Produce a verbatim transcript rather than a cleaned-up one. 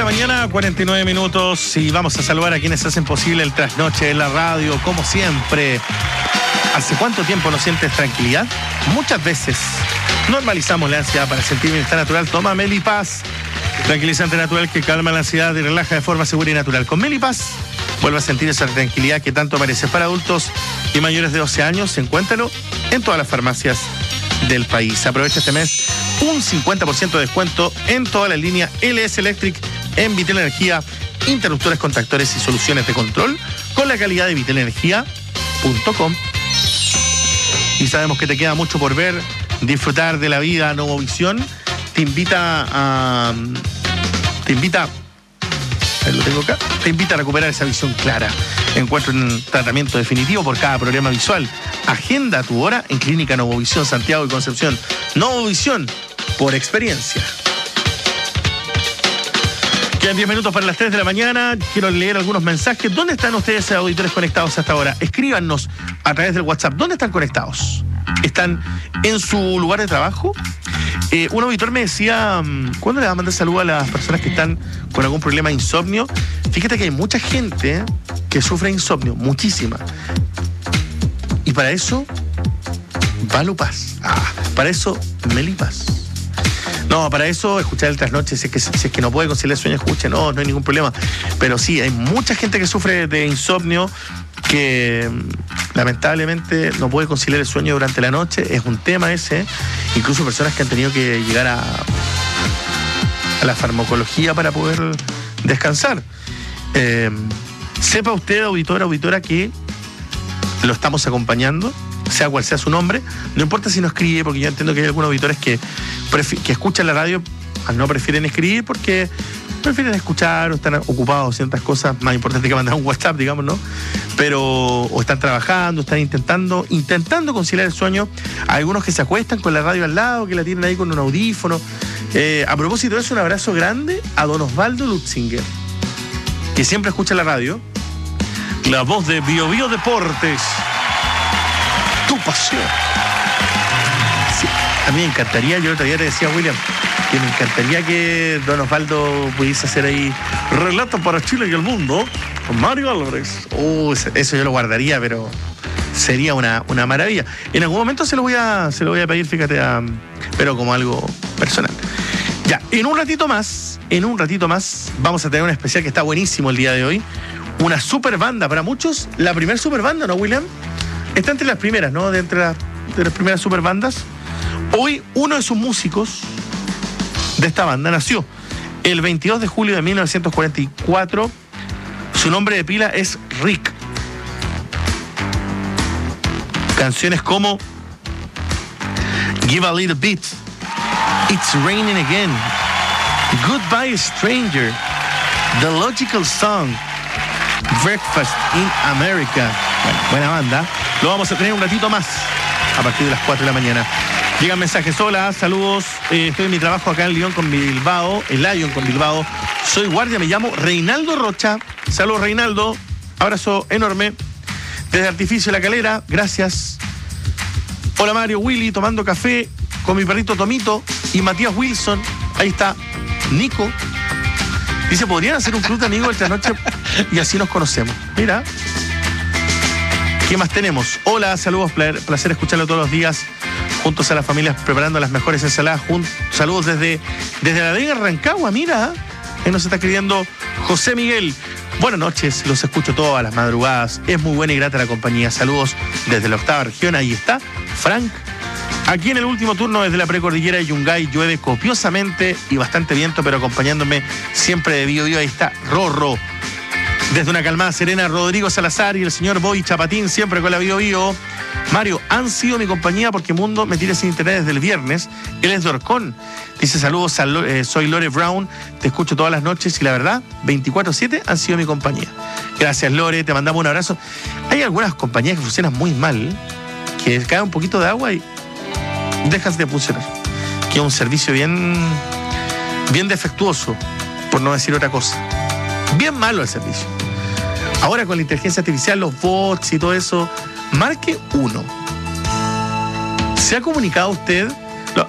mañana, cuarenta y nueve minutos, y vamos a saludar a quienes hacen posible el trasnoche de la radio, como siempre. ¿Hace cuánto tiempo no sientes tranquilidad? Muchas veces. Normalizamos la ansiedad para sentir bienestar natural. Toma Melipaz, tranquilizante natural que calma la ansiedad y relaja de forma segura y natural. Con Melipaz, vuelve a sentir esa tranquilidad que tanto mereces. Para adultos y mayores de doce años, encuéntralo en todas las farmacias del país. Aprovecha este mes un cincuenta por ciento de descuento en toda la línea L S Electric en Vitel Energía, interruptores, contactores y soluciones de control con la calidad de vitel energía punto com. Y sabemos que te queda mucho por ver, disfrutar de la vida. Novovisión te invita a... Te invita... Lo tengo acá. Te invita a recuperar esa visión clara. Encuentra un tratamiento definitivo por cada problema visual. Agenda tu hora en Clínica Novovisión Santiago y Concepción. Novovisión, por experiencia. Quedan diez minutos para las tres de la mañana. Quiero leer algunos mensajes. ¿Dónde están ustedes, auditores, conectados hasta ahora? Escríbanos a través del WhatsApp. ¿Dónde están conectados? ¿Están en su lugar de trabajo? Eh, un auditor me decía, ¿cuándo le va a mandar saludo a las personas que están con algún problema de insomnio? Fíjate que hay mucha gente que sufre insomnio, muchísima. Y para eso, Valupaz. Ah, para eso, Melipaz. No, para eso, escuchar el trasnoche, si es que, si es que no puede conciliar el sueño, escuche, no, no hay ningún problema. Pero sí, hay mucha gente que sufre de insomnio, que lamentablemente no puede conciliar el sueño durante la noche. Es un tema ese. Incluso personas que han tenido que llegar a, a la farmacología para poder descansar. Eh, sepa usted, auditor, auditora, que lo estamos acompañando, sea cual sea su nombre. No importa si no escribe, porque yo entiendo que hay algunos auditores que, prefi- que escuchan la radio, no prefieren escribir porque prefieren escuchar o están ocupados ciertas cosas más importantes que mandar un WhatsApp, digamos, ¿no? Pero o están trabajando, están intentando intentando conciliar el sueño. Hay algunos que se acuestan con la radio al lado, que la tienen ahí con un audífono. Eh, a propósito de eso, un abrazo grande a don Osvaldo Lutzinger, que siempre escucha la radio. La voz de Bio Bio Deportes. Tu pasión. Sí, a mí me encantaría, yo todavía te decía, William, que me encantaría que don Osvaldo pudiese hacer ahí relatos para Chile y el mundo con Mario Álvarez. Uh, eso yo lo guardaría, pero sería una, una maravilla. En algún momento se lo voy a, se lo voy a pedir, fíjate, a, pero como algo personal. Ya, en un ratito más, en un ratito más, vamos a tener un especial que está buenísimo el día de hoy. Una super banda, para muchos, la primera super banda, ¿no, William? Está entre las primeras, ¿no? De entre las, de las primeras super bandas. Hoy, uno de sus músicos de esta banda nació el veintidós de julio de mil novecientos cuarenta y cuatro. Su nombre de pila es Rick. Canciones como Give a Little Bit, It's Raining Again, Goodbye Stranger, The Logical Song, Breakfast in America. Bueno, buena banda. Lo vamos a tener un ratito más a partir de las cuatro de la mañana. Llegan mensajes, hola, saludos, eh, estoy en mi trabajo acá en Lyon con Bilbao, en Lyon con Bilbao, soy guardia, me llamo Reinaldo Rocha, saludos Reinaldo, abrazo enorme, desde Artificio La Calera, gracias. Hola Mario, Willy, tomando café con mi perrito Tomito y Matías Wilson, ahí está Nico, dice, podrían hacer un club de amigos esta noche y así nos conocemos, mira. ¿Qué más tenemos? Hola, saludos, placer escucharlo todos los días. Juntos a las familias preparando las mejores ensaladas. Jun- Saludos desde, desde la Vega Rancagua, mira. Ahí nos está escribiendo José Miguel. Buenas noches, los escucho todas las madrugadas. Es muy buena y grata la compañía. Saludos desde la octava región. Ahí está Frank. Aquí en el último turno desde la precordillera de Yungay llueve copiosamente y bastante viento, pero acompañándome siempre de Bio Bio. Ahí está Rorro. Desde una calmada serena, Rodrigo Salazar y el señor Boy Chapatín, siempre con la Bio Bio. Mario, han sido mi compañía porque Mundo me tira sin internet desde el viernes. Él es de Orcón. Dice, saludos, a Lo- eh, soy Lore Brown, te escucho todas las noches y la verdad, veinticuatro siete han sido mi compañía. Gracias, Lore, te mandamos un abrazo. Hay algunas compañías que funcionan muy mal, que cae un poquito de agua y dejas de funcionar. Que es un servicio bien, bien defectuoso, por no decir otra cosa. Bien malo el servicio. Ahora con la inteligencia artificial, los bots y todo eso, marque uno. ¿Se ha comunicado usted